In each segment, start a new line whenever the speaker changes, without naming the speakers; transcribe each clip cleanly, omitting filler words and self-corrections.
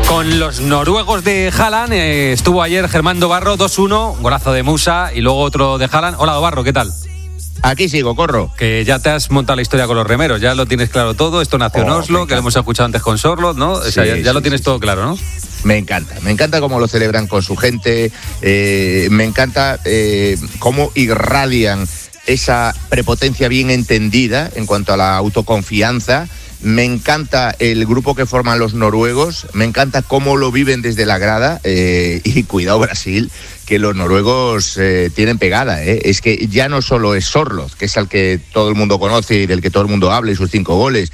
Con los noruegos de Haaland estuvo ayer Germán Dobarro, 2-1, golazo de Musa y luego otro de Haaland. Hola Dobarro, ¿qué tal?
Aquí sigo, Corro.
Que ya te has montado la historia con los remeros, ya lo tienes claro todo. Esto nació en Oslo, que lo hemos escuchado antes con Sorloth, ¿no? O sea, ya lo tienes todo claro, ¿no?
Me encanta cómo lo celebran con su gente, me encanta cómo irradian esa prepotencia bien entendida en cuanto a la autoconfianza. Me encanta el grupo que forman los noruegos, me encanta cómo lo viven desde la grada y cuidado Brasil, que los noruegos tienen pegada. Es que ya no solo es Sorloth, que es al que todo el mundo conoce y del que todo el mundo habla y sus 5 goles.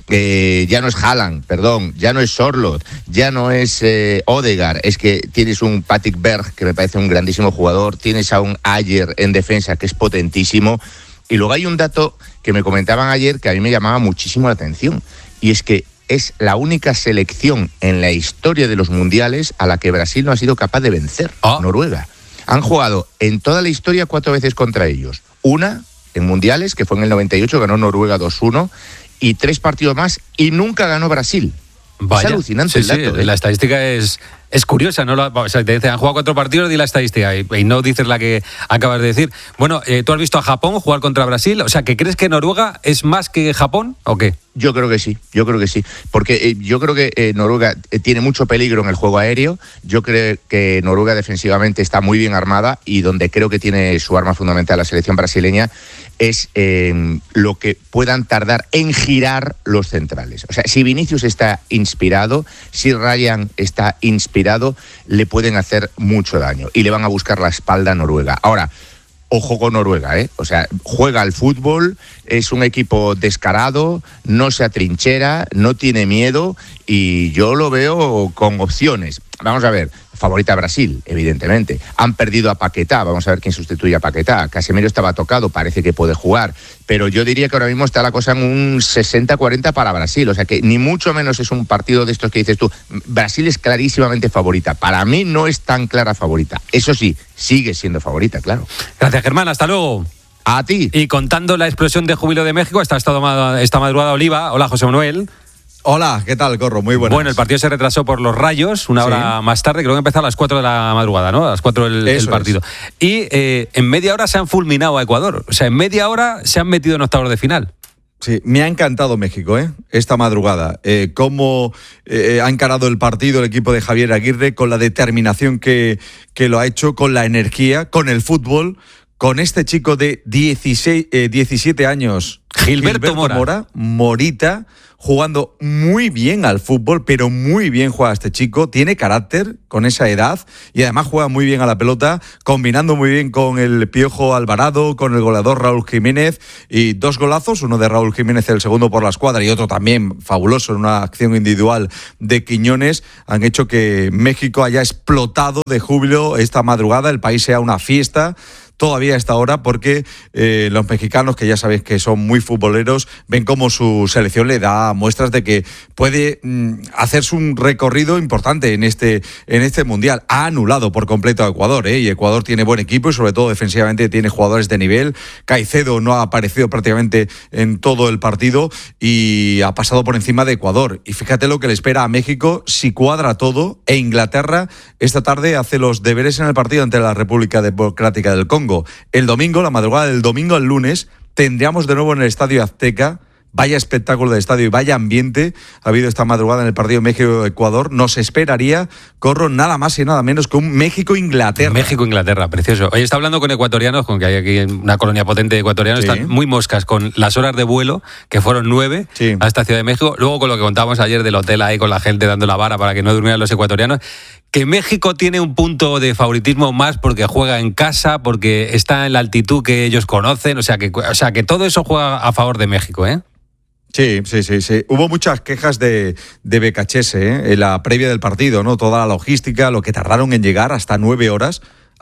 Ya no es Haaland, ya no es Sorloth, ya no es Odegaard, es que tienes un Patrick Berg, que me parece un grandísimo jugador, tienes a un Ajer en defensa, que es potentísimo. Y luego hay un dato que me comentaban ayer que a mí me llamaba muchísimo la atención, y es que es la única selección en la historia de los mundiales a la que Brasil no ha sido capaz de vencer, Noruega. Han jugado en toda la historia 4 veces contra ellos. Una en mundiales, que fue en el 98, ganó Noruega 2-1, y 3 partidos más, y nunca ganó Brasil.
Vaya,
es alucinante el dato.
La estadística es curiosa, ¿no? O sea, te dicen, han jugado 4 partidos, di la estadística, y no dices la que acabas de decir. Bueno, ¿tú has visto a Japón jugar contra Brasil? O sea, ¿que crees que Noruega es más que Japón o qué?
Yo creo que sí, porque yo creo que Noruega tiene mucho peligro en el juego aéreo. Yo creo que Noruega defensivamente está muy bien armada, y donde creo que tiene su arma fundamental la selección brasileña es lo que puedan tardar en girar los centrales. O sea, si Vinicius está inspirado, si Ryan está inspirado, le pueden hacer mucho daño y le van a buscar la espalda a Noruega. Ahora, ojo con Noruega, o sea, juega al fútbol, es un equipo descarado, no se atrinchera, no tiene miedo, y yo lo veo con opciones. Vamos a ver, favorita Brasil, evidentemente. Han perdido a Paquetá, vamos a ver quién sustituye a Paquetá. Casemiro estaba tocado, parece que puede jugar, pero yo diría que ahora mismo está la cosa en un 60-40 para Brasil, o sea que ni mucho menos es un partido de estos que dices tú. Brasil es clarísimamente favorita, para mí no es tan clara favorita, eso sí, sigue siendo favorita, claro.
Gracias, Germán, hasta luego.
A ti.
Y contando la explosión de júbilo de México, esta madrugada Oliva. Hola, José Manuel.
Hola, ¿qué tal, Corro? Muy buenas.
Bueno, el partido se retrasó por los rayos, una hora más tarde, creo que empezó a las 4 de la madrugada, ¿no? A las 4 el partido. Y en media hora se han fulminado a Ecuador. O sea, en media hora se han metido en octavos de final.
Sí, me ha encantado México, esta madrugada. Cómo ha encarado el partido el equipo de Javier Aguirre, con la determinación que lo ha hecho, con la energía, con el fútbol, con este chico de 17 años,
Gilberto Mora,
Morita, jugando muy bien al fútbol, pero muy bien juega este chico, tiene carácter con esa edad y además juega muy bien a la pelota, combinando muy bien con el Piojo Alvarado, con el goleador Raúl Jiménez, y 2 golazos, uno de Raúl Jiménez, el segundo por la escuadra, y otro también fabuloso en una acción individual de Quiñones, han hecho que México haya explotado de júbilo esta madrugada, el país sea una fiesta todavía a esta hora, porque los mexicanos, que ya sabéis que son muy futboleros, ven cómo su selección le da muestras de que puede hacerse un recorrido importante en este mundial. Ha anulado por completo a Ecuador, y Ecuador tiene buen equipo y sobre todo defensivamente tiene jugadores de nivel. Caicedo no ha aparecido prácticamente en todo el partido y ha pasado por encima de Ecuador. Y fíjate lo que le espera a México si cuadra todo, e Inglaterra esta tarde hace los deberes en el partido ante la República Democrática del Congo. El domingo, la madrugada del domingo al lunes, tendríamos de nuevo en el Estadio Azteca. Vaya espectáculo de estadio y vaya ambiente ha habido esta madrugada en el partido México-Ecuador. Nos esperaría, Corro, nada más y nada menos que un México-Inglaterra.
México-Inglaterra, precioso. Hoy está hablando con ecuatorianos, con que hay aquí una colonia potente de ecuatorianos, sí. Están muy moscas con las horas de vuelo, que fueron 9 a esta Ciudad de México. Luego con lo que contábamos ayer del hotel ahí, con la gente dando la vara para que no durmieran los ecuatorianos. Que México tiene un punto de favoritismo más porque juega en casa, porque está en la altitud que ellos conocen, o sea que todo eso juega a favor de México, ¿eh?
Sí. Hubo muchas quejas de Becachese, en la previa del partido, ¿no? Toda la logística, lo que tardaron en llegar, hasta 9 horas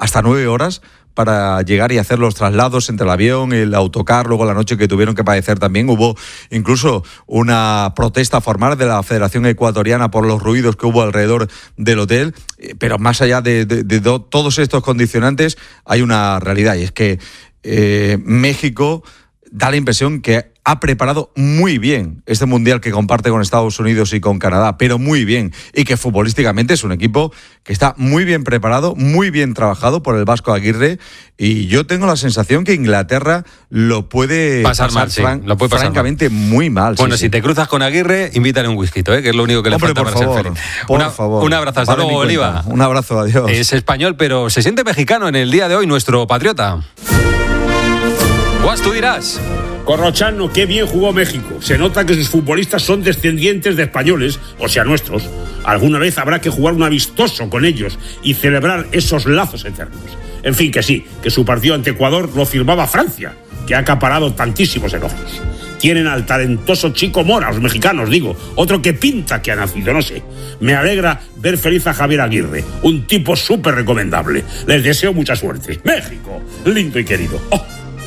para llegar y hacer los traslados entre el avión, el autocar, luego la noche que tuvieron que padecer también. Hubo incluso una protesta formal de la Federación Ecuatoriana por los ruidos que hubo alrededor del hotel, pero más allá de todos estos condicionantes hay una realidad, y es que México da la impresión que ha preparado muy bien este Mundial que comparte con Estados Unidos y con Canadá, pero muy bien, y que futbolísticamente es un equipo que está muy bien preparado, muy bien trabajado por el Vasco Aguirre, y yo tengo la sensación que Inglaterra lo puede
pasar mal, lo puede pasar
francamente mal. Muy mal.
Bueno, si te cruzas con Aguirre, invítale un whisky, que es lo único que le falta para ser feliz.
Por favor.
Un abrazo, hasta luego, Oliva.
Un abrazo, adiós.
Es español, pero se siente mexicano en el día de hoy, nuestro patriota. Guas, tú dirás.
Corrochano, qué bien jugó México. Se nota que sus futbolistas son descendientes de españoles, o sea, nuestros. Alguna vez habrá que jugar un amistoso con ellos y celebrar esos lazos eternos. En fin, que sí, que su partido ante Ecuador lo firmaba Francia, que ha acaparado tantísimos elogios. Tienen al talentoso Chico Mora, los mexicanos, digo, otro que pinta que ha nacido, no sé. Me alegra ver feliz a Javier Aguirre, un tipo súper recomendable. Les deseo mucha suerte. México, lindo y querido. ¡Oh!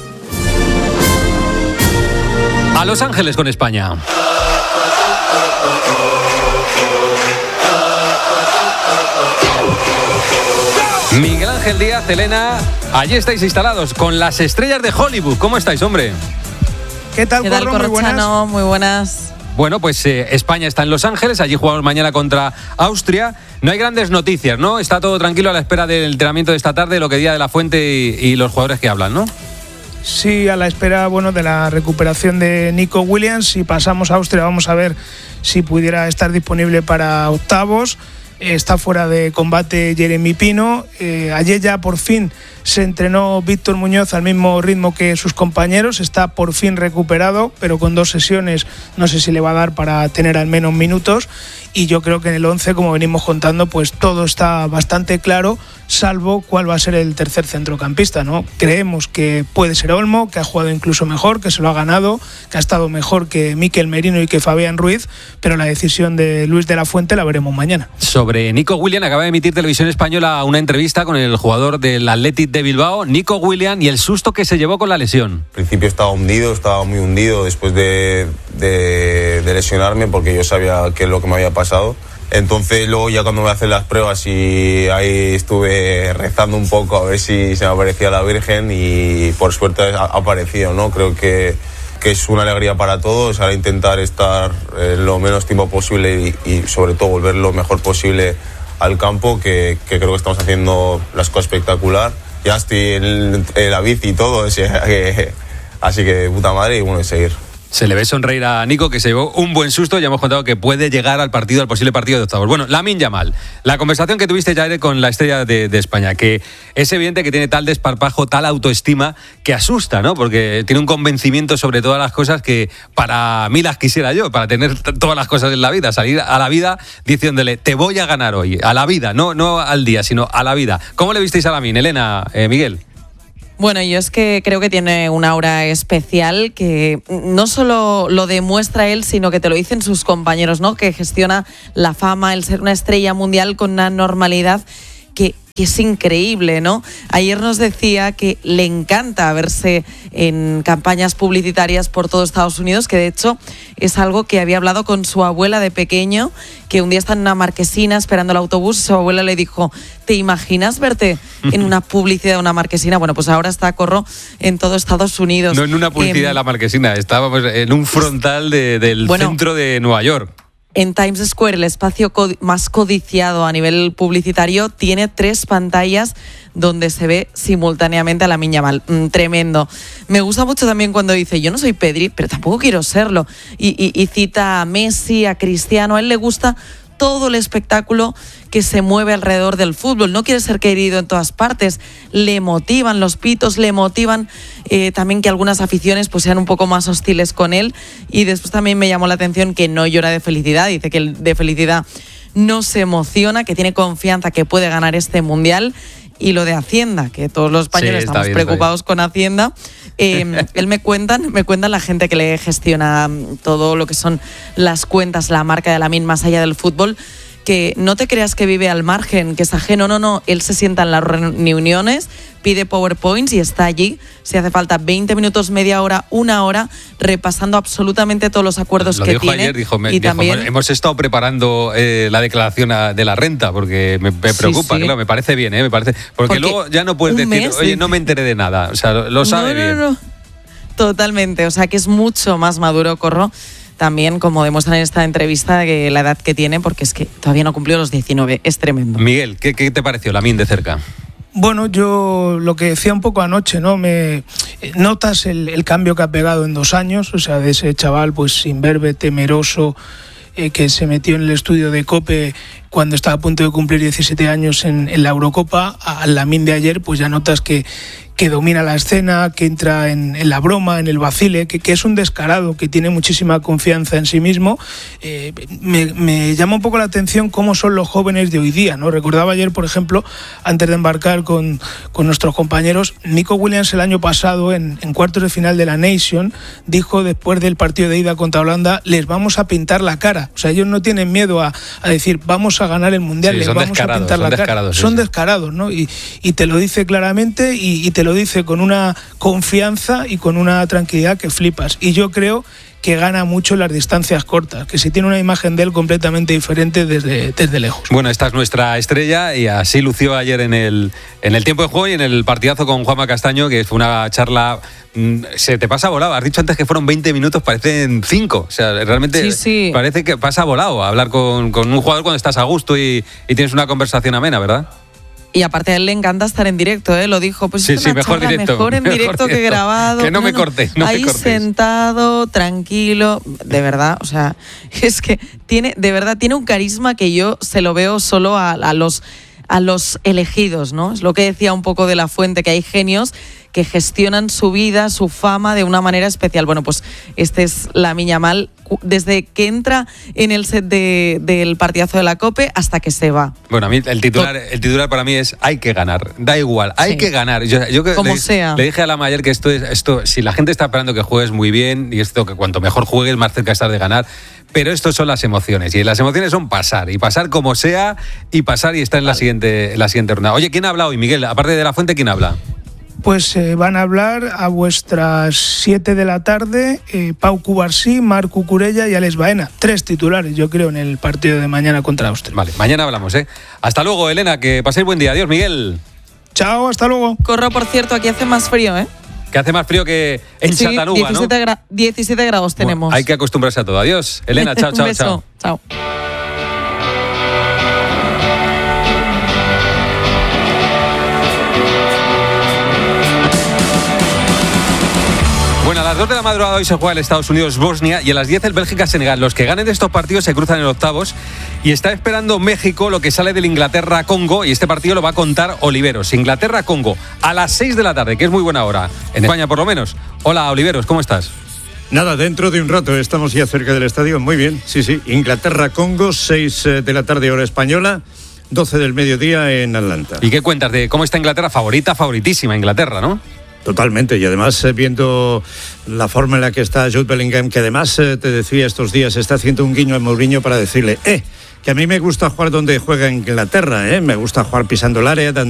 A Los Ángeles con España. Miguel Ángel Díaz, Elena, allí estáis instalados con las estrellas de Hollywood. ¿Cómo estáis, hombre?
¿Qué tal,
Corro? Muy buenas.
Bueno, pues España está en Los Ángeles, allí jugamos mañana contra Austria. No hay grandes noticias, ¿no? Está todo tranquilo a la espera del entrenamiento de esta tarde, lo que diga de la Fuente y los jugadores que hablan, ¿no?
Sí, a la espera de la recuperación de Nico Williams. Si pasamos a Austria, vamos a ver si pudiera estar disponible para octavos. Está fuera de combate Jeremy Pino. Ayer ya por fin se entrenó Víctor Muñoz al mismo ritmo que sus compañeros. Está por fin recuperado, pero con 2 sesiones no sé si le va a dar para tener al menos minutos. Y yo creo que en el 11, como venimos contando, pues todo está bastante claro, salvo cuál va a ser el tercer centrocampista, ¿no? Creemos que puede ser Olmo, que ha jugado incluso mejor, que se lo ha ganado, que ha estado mejor que Mikel Merino y que Fabián Ruiz, pero la decisión de Luis de la Fuente la veremos mañana.
Sobre Nico Williams, acaba de emitir Televisión Española una entrevista con el jugador del Athletic de Bilbao, Nico Williams, y el susto que se llevó con la lesión.
Al principio estaba muy hundido después de lesionarme, porque yo sabía qué es lo que me había pasado. Entonces luego ya cuando me hacen las pruebas y ahí estuve rezando un poco a ver si se me aparecía la Virgen, y por suerte ha aparecido, ¿no? Creo que es una alegría para todos, ahora intentar estar lo menos tiempo posible y sobre todo volver lo mejor posible al campo, que creo que estamos haciendo las cosas espectacular. Ya estoy en la bici y todo, así que puta madre, y bueno, seguir.
Se le ve sonreír a Nico, que se llevó un buen susto. Ya hemos contado que puede llegar al posible partido de octavos. Bueno, Lamine Yamal, la conversación que tuviste ya con la estrella de España, que es evidente que tiene tal desparpajo, tal autoestima, que asusta, ¿no? Porque tiene un convencimiento sobre todas las cosas que para mí las quisiera yo, para tener todas las cosas en la vida, salir a la vida diciéndole, te voy a ganar hoy, a la vida, no al día, sino a la vida. ¿Cómo le visteis a Lamine, Elena, Miguel?
Bueno, yo es que creo que tiene una aura especial que no solo lo demuestra él, sino que te lo dicen sus compañeros, ¿no? Que gestiona la fama, el ser una estrella mundial con una normalidad que es increíble, ¿no? Ayer nos decía que le encanta verse en campañas publicitarias por todo Estados Unidos, que de hecho es algo que había hablado con su abuela de pequeño, que un día está en una marquesina esperando el autobús y su abuela le dijo, ¿te imaginas verte en una publicidad de una marquesina? Bueno, pues ahora está Corro en todo Estados Unidos.
No en una publicidad de la marquesina, estábamos en un frontal del centro de Nueva York.
En Times Square, el espacio más codiciado a nivel publicitario, tiene 3 pantallas donde se ve simultáneamente a Lamine Yamal. Tremendo. Me gusta mucho también cuando dice, yo no soy Pedri, pero tampoco quiero serlo. Y cita a Messi, a Cristiano. A él le gusta todo el espectáculo que se mueve alrededor del fútbol. No quiere ser querido en todas partes. Le motivan los pitos, le motivan también que algunas aficiones pues sean un poco más hostiles con él. Y después también me llamó la atención que no llora de felicidad. Dice que de felicidad no se emociona, que tiene confianza que puede ganar este mundial. Y lo de Hacienda, que todos los españoles estamos preocupados con Hacienda. Él me cuentan la gente que le gestiona todo lo que son las cuentas, la marca de Lamine más allá del fútbol, que no te creas que vive al margen, que es ajeno, no, él se sienta en las reuniones, pide PowerPoints y está allí, si hace falta 20 minutos, media hora, 1 hora, repasando absolutamente todos los acuerdos que tiene.
Ayer, dijo, hemos estado preparando la declaración de la renta, porque me preocupa, sí. Claro, me parece bien, me parece, porque luego ya no puedes decir, oye, no me enteré de nada, o sea, lo sabe bien.
Totalmente, o sea que es mucho más maduro Corro. También, como demuestran en esta entrevista, que la edad que tiene, porque es que todavía no cumplió los 19, es tremendo.
Miguel, ¿qué te pareció Lamine de cerca?
Bueno, yo lo que decía un poco anoche, ¿no? Notas el cambio que ha pegado en 2 años, o sea, de ese chaval pues imberbe, temeroso, que se metió en el estudio de COPE cuando estaba a punto de cumplir 17 años en la Eurocopa, al Lamine de ayer, pues ya notas que domina la escena, que entra en la broma, en el vacile, que es un descarado, que tiene muchísima confianza en sí mismo. Me llama un poco la atención cómo son los jóvenes de hoy día, ¿no? Recordaba ayer, por ejemplo, antes de embarcar con nuestros compañeros, Nico Williams el año pasado, en cuartos de final de la Nation, dijo después del partido de ida contra Holanda, les vamos a pintar la cara. O sea, ellos no tienen miedo a decir, vamos a ganar el Mundial, les vamos a pintar la cara. Son descarados, ¿no? Y te lo dice claramente y te lo dice con una confianza y con una tranquilidad que flipas. Y yo creo que gana mucho en las distancias cortas, que se tiene una imagen de él completamente diferente desde lejos.
Bueno, esta es nuestra estrella y así lució ayer en el tiempo de juego y en el partidazo con Juanma Castaño, que fue una charla. Se te pasa volado. Has dicho antes que fueron 20 minutos, parecen 5. O sea, realmente
sí.
Parece que pasa volado hablar con un jugador cuando estás a gusto y tienes una conversación amena, ¿verdad?
Y aparte a él le encanta estar en directo, ¿eh? Lo dijo, pues es una
mejor
charla
directo.
Mejor en directo que grabado.
Que no me cortes, no
ahí
me cortes.
Sentado, tranquilo, de verdad, o sea, es que tiene un carisma que yo se lo veo solo a los elegidos, ¿no? Es lo que decía un poco de La Fuente, que hay genios que gestionan su vida, su fama de una manera especial. Bueno, pues este es Lamine Yamal, desde que entra en el set del partidazo de la COPE hasta que se va.
Bueno, a mí el titular para mí es hay que ganar, da igual, hay que ganar. Yo
como sea.
Le dije a Lama ayer que esto, si la gente está esperando que juegues muy bien, y esto que cuanto mejor juegues, más cerca estás de ganar. Pero esto son las emociones, y las emociones son pasar, y pasar como sea, y pasar y estar en la siguiente ronda. Oye, ¿quién habla hoy, Miguel? Aparte de La Fuente, ¿quién habla?
Pues van a hablar a vuestras 7 de la tarde Pau Cubarsí, Marc Cucurella y Alex Baena. 3 titulares, yo creo, en el partido de mañana contra Austria.
Vale, mañana hablamos, ¿eh? Hasta luego, Elena, que paséis buen día. Adiós, Miguel.
Chao, hasta luego.
Corro, por cierto, aquí hace más frío, ¿eh?
Que hace más frío que en Chattanooga,
17 grados tenemos.
Bueno, hay que acostumbrarse a todo. Adiós, Elena, chao, chao, chao.
Chao.
Bueno, a las 2 de la madrugada hoy se juega el Estados Unidos-Bosnia y a las 10 el Bélgica-Senegal. Los que ganen de estos partidos se cruzan en octavos y está esperando México lo que sale del Inglaterra-Congo, y este partido lo va a contar Oliveros. Inglaterra-Congo a las 6 de la tarde, que es muy buena hora, en España por lo menos. Hola, Oliveros, ¿cómo estás?
Nada, dentro de un rato estamos ya cerca del estadio. Muy bien, sí. Inglaterra-Congo, 6 de la tarde hora española, 12 del mediodía en Atlanta.
¿Y qué cuentas de cómo está Inglaterra? Favoritísima Inglaterra, ¿no?
Totalmente, y además viendo la forma en la que está Jude Bellingham, que además te decía estos días, está haciendo un guiño a Mourinho para decirle, que a mí me gusta jugar donde juega Inglaterra, me gusta jugar pisando el área,